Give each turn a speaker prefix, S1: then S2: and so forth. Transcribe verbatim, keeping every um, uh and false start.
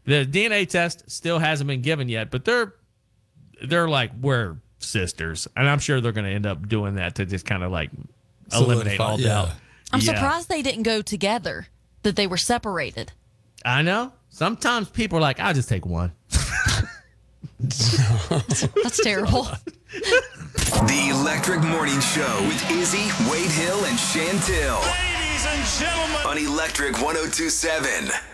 S1: The D N A test still hasn't been given yet, but they're they're like we're sisters, and I'm sure they're going to end up doing that to just kind of like eliminate
S2: Solidify,
S1: all
S2: yeah.
S1: doubt.
S3: I'm
S1: Yeah.
S3: surprised they didn't go together, that they were separated.
S1: I know. Sometimes people are like, I'll just take one.
S3: That's terrible.
S4: The Electric Morning Show with Izzy, Wade Hill, and Chantel.
S5: Ladies and gentlemen.
S4: On Electric one oh two point seven.